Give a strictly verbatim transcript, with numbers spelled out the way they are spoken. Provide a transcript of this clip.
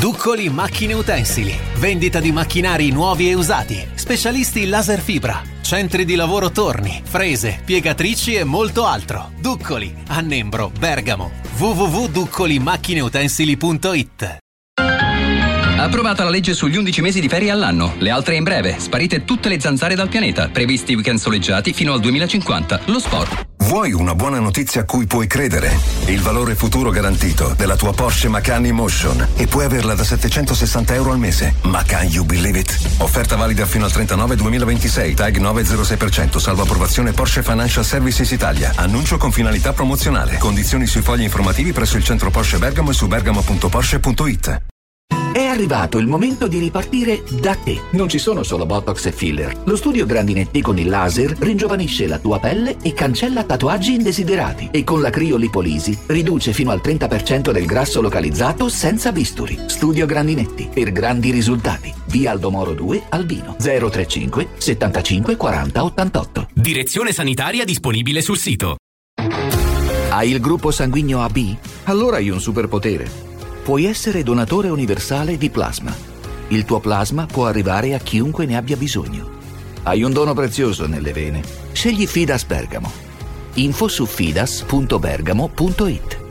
Duccoli Macchine Utensili. Vendita di macchinari nuovi e usati. Specialisti laser fibra. Centri di lavoro torni, frese, piegatrici e molto altro. Duccoli, a Nembro, Bergamo. w w w punto duccoli macchine utensili punto i t. Approvata la legge sugli undici mesi di ferie all'anno. Le altre in breve. Sparite tutte le zanzare dal pianeta. Previsti weekend soleggiati fino al duemilacinquanta. Lo sport. Vuoi una buona notizia a cui puoi credere? Il valore futuro garantito della tua Porsche Macan Emotion, e puoi averla da settecentosessanta euro al mese. Ma can you believe it? Offerta valida fino al trentanove duemilaventisei. Tag nove virgola zero sei per cento. Salvo approvazione Porsche Financial Services Italia. Annuncio con finalità promozionale. Condizioni sui fogli informativi presso il centro Porsche Bergamo e su bergamo punto porsche punto i t. È arrivato il momento di ripartire da te. Non ci sono solo Botox e filler. Lo studio Grandinetti con il laser ringiovanisce la tua pelle e cancella tatuaggi indesiderati. E con la criolipolisi riduce fino al trenta per cento del grasso localizzato senza bisturi. Studio Grandinetti, per grandi risultati. Via Aldomoro due, Albino. zero trentacinque settantacinque quaranta ottantotto. Direzione sanitaria disponibile sul sito. Hai il gruppo sanguigno A B? Allora hai un superpotere. Puoi essere donatore universale di plasma. Il tuo plasma può arrivare a chiunque ne abbia bisogno. Hai un dono prezioso nelle vene. Scegli Fidas Bergamo. Info su fidas punto bergamo punto i t.